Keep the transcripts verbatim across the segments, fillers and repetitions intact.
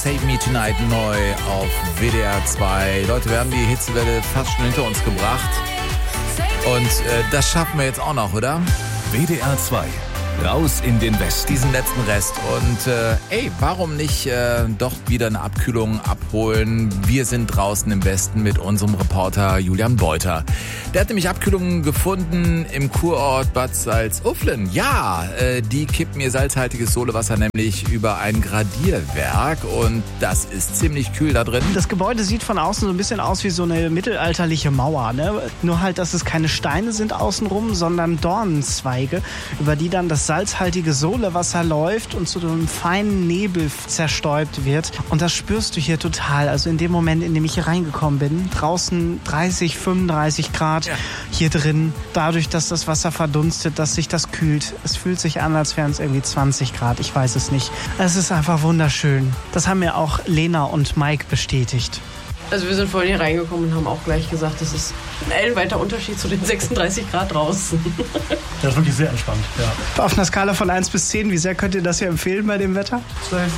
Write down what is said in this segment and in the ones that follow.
Save Me Tonight neu auf W D R zwei. Leute, wir haben die Hitzewelle fast schon hinter uns gebracht. Und äh, das schaffen wir jetzt auch noch, oder? W D R zwei. Raus in den Westen. Diesen letzten Rest. Und äh, ey, warum nicht äh, doch wieder eine Abkühlung abholen? Wir sind draußen im Westen mit unserem Reporter Julian Beuter. Der hat nämlich Abkühlungen gefunden im Kurort Bad Salzuflen. Ja, äh, die kippen ihr salzhaltiges Solewasser nämlich über ein Gradierwerk. Und das ist ziemlich kühl da drin. Das Gebäude sieht von außen so ein bisschen aus wie so eine mittelalterliche Mauer, ne? Nur halt, dass es keine Steine sind außenrum, sondern Dornenzweige, über die dann das salzhaltige Solewasser läuft und zu einem feinen Nebel zerstäubt wird. Und das spürst du hier total. Also in dem Moment, in dem ich hier reingekommen bin, draußen dreißig, fünfunddreißig Grad, ja. Hier drin, dadurch, dass das Wasser verdunstet, dass sich das kühlt. Es fühlt sich an, als wären es irgendwie zwanzig Grad. Ich weiß es nicht. Es ist einfach wunderschön. Das haben mir auch Lena und Mike bestätigt. Also wir sind vorhin hier reingekommen und haben auch gleich gesagt, das ist ein ellenweiter Unterschied zu den sechsunddreißig Grad draußen. Das ist wirklich sehr entspannt, ja. Auf einer Skala von eins bis zehn, wie sehr könnt ihr das hier empfehlen bei dem Wetter? zwölf.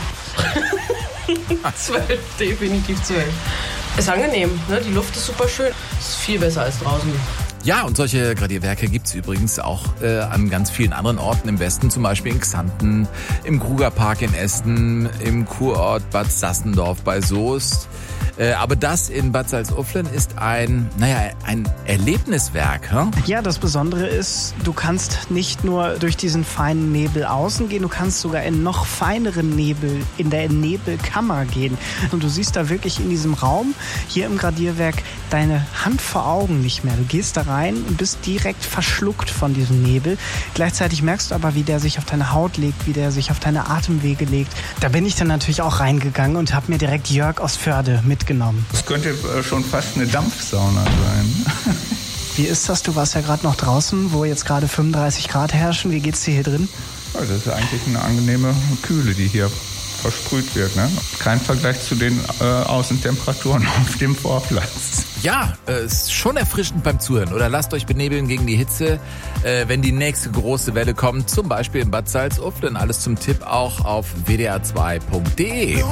zwölf, definitiv zwölf. Ist angenehm, ne? Die Luft ist super schön. Ist viel besser als draußen. Ja, und solche Gradierwerke gibt es übrigens auch äh, an ganz vielen anderen Orten im Westen, zum Beispiel in Xanten, im Krugerpark in Essen, im Kurort Bad Sassendorf bei Soest. Äh, aber das in Bad Salzuflen ist ein, naja, ein Erlebniswerk. Hm? Ja, das Besondere ist, du kannst nicht nur durch diesen feinen Nebel außen gehen, du kannst sogar in noch feineren Nebel, in der Nebelkammer gehen. Und du siehst da wirklich in diesem Raum, hier im Gradierwerk, deine Hand vor Augen nicht mehr. Du gehst da rein und bist direkt verschluckt von diesem Nebel. Gleichzeitig merkst du aber, wie der sich auf deine Haut legt, wie der sich auf deine Atemwege legt. Da bin ich dann natürlich auch reingegangen und habe mir direkt Jörg aus Förde mitgenommen. Das könnte schon fast eine Dampfsauna sein. Wie ist das? Du warst ja gerade noch draußen, wo jetzt gerade fünfunddreißig Grad herrschen. Wie geht's dir hier drin? Ja, das ist eigentlich eine angenehme Kühle, die hier versprüht wird. Ne? Kein Vergleich zu den äh, Außentemperaturen auf dem Vorplatz. Ja, äh, ist schon erfrischend beim Zuhören. Oder lasst euch benebeln gegen die Hitze, äh, wenn die nächste große Welle kommt. Zum Beispiel in Bad Salzuflen. Alles zum Tipp auch auf w d r zwei punkt d e.